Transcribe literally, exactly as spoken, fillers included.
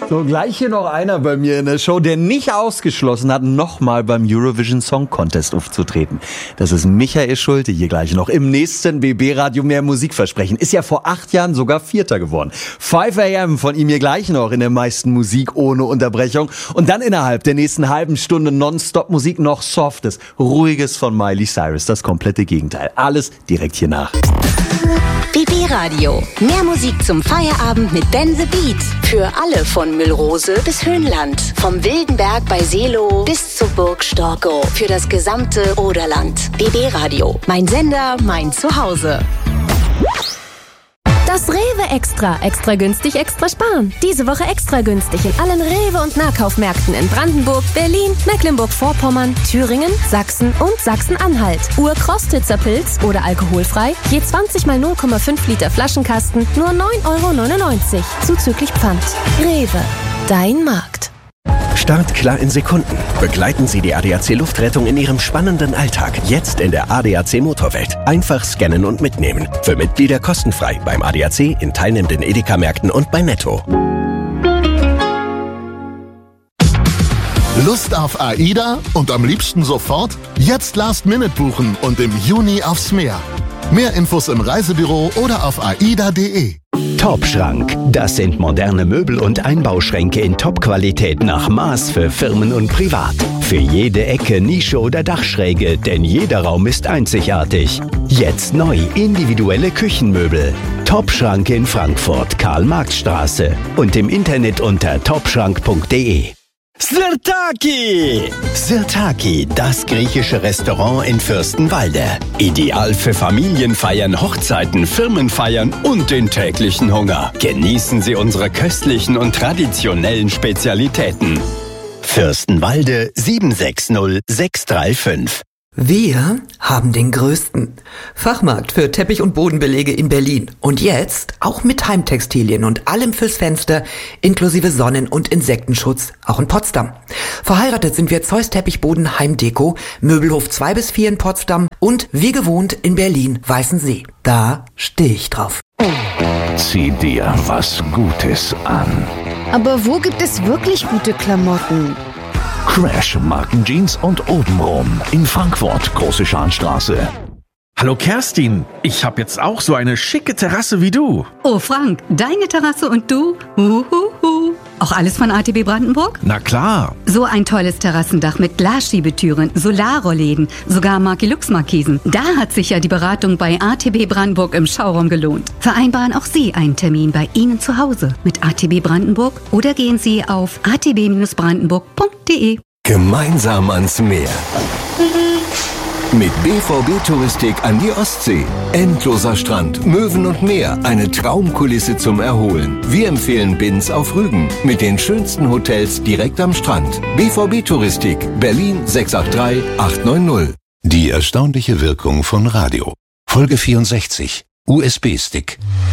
So, gleich hier noch einer bei mir in der Show, der nicht ausgeschlossen hat, nochmal beim Eurovision Song Contest aufzutreten. Das ist Michael Schulte hier gleich noch im nächsten B B-Radio Mehr Musik versprechen. Ist ja vor acht Jahren sogar Vierter geworden. fünf a m von ihm hier gleich noch in der meisten Musik ohne Unterbrechung. Und dann innerhalb der nächsten halben Stunde Nonstop Musik noch Softes, Ruhiges von Miley Cyrus. Das komplette Gegenteil. Alles direkt hier nach. B B-Radio. Mehr Musik zum Feierabend mit Ben the Beat. Für alle von Müllrose bis Höhenland. Vom Wildenberg bei Seelow bis zur Burg Storkow. Für das gesamte Oderland. B B-Radio. Mein Sender, mein Zuhause. Das Rewe Extra. Extra günstig, extra sparen. Diese Woche extra günstig in allen Rewe- und Nahkaufmärkten in Brandenburg, Berlin, Mecklenburg-Vorpommern, Thüringen, Sachsen und Sachsen-Anhalt. Ur-Krostitzer Pilz oder alkoholfrei, je zwanzig mal null Komma fünf Liter Flaschenkasten, nur neun Euro neunundneunzig. Zuzüglich Pfand. Rewe. Dein Markt. Startklar in Sekunden. Begleiten Sie die A D A C Luftrettung in Ihrem spannenden Alltag. Jetzt in der A D A C Motorwelt. Einfach scannen und mitnehmen. Für Mitglieder kostenfrei beim A D A C, in teilnehmenden Edeka-Märkten und bei Netto. Lust auf AIDA und am liebsten sofort? Jetzt Last Minute buchen und im Juni aufs Meer. Mehr Infos im Reisebüro oder auf aida punkt de. Top-Schrank. Das sind moderne Möbel und Einbauschränke in Top-Qualität nach Maß für Firmen und Privat. Für jede Ecke, Nische oder Dachschräge, denn jeder Raum ist einzigartig. Jetzt neu individuelle Küchenmöbel. Top-Schrank in Frankfurt, Karl-Marx-Straße und im Internet unter topschrank punkt de. Sirtaki! Sirtaki, das griechische Restaurant in Fürstenwalde. Ideal für Familienfeiern, Hochzeiten, Firmenfeiern und den täglichen Hunger. Genießen Sie unsere köstlichen und traditionellen Spezialitäten. Fürstenwalde sieben sechs null sechs drei fünf. Wir haben den größten Fachmarkt für Teppich- und Bodenbelege in Berlin. Und jetzt auch mit Heimtextilien und allem fürs Fenster, inklusive Sonnen- und Insektenschutz, auch in Potsdam. Verheiratet sind wir Zeus Teppichboden Heimdeko, Möbelhof zwei bis vier in Potsdam und wie gewohnt in Berlin Weißensee. Da stehe ich drauf. Zieh dir was Gutes an. Aber wo gibt es wirklich gute Klamotten? Crash Markenjeans und obenrum in Frankfurt, Große Scharnstraße. Hallo Kerstin, ich habe jetzt auch so eine schicke Terrasse wie du. Oh Frank, deine Terrasse und du? Uhuhu. Auch alles von A T B Brandenburg? Na klar. So ein tolles Terrassendach mit Glasschiebetüren, Solarrollläden, sogar Markilux-Markisen. Da hat sich ja die Beratung bei A T B Brandenburg im Schauraum gelohnt. Vereinbaren auch Sie einen Termin bei Ihnen zu Hause mit A T B Brandenburg oder gehen Sie auf a t b brandenburg punkt de. Gemeinsam ans Meer. Mit B V B-Touristik an die Ostsee. Endloser Strand, Möwen und Meer. Eine Traumkulisse zum Erholen. Wir empfehlen Binz auf Rügen. Mit den schönsten Hotels direkt am Strand. B V B-Touristik. Berlin sechs acht drei acht neun null. Die erstaunliche Wirkung von Radio. Folge vierundsechzig. U S B-Stick.